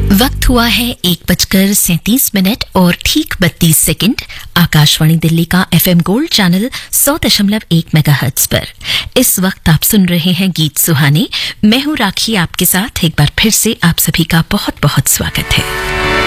वक्त हुआ है 1:37 और ठीक 32 सेकंड। आकाशवाणी दिल्ली का एफएम गोल्ड चैनल 100.1 मेगाहर्ट्ज पर इस वक्त आप सुन रहे हैं गीत सुहाने। मैं हूं राखी, आपके साथ एक बार फिर से आप सभी का बहुत बहुत स्वागत है।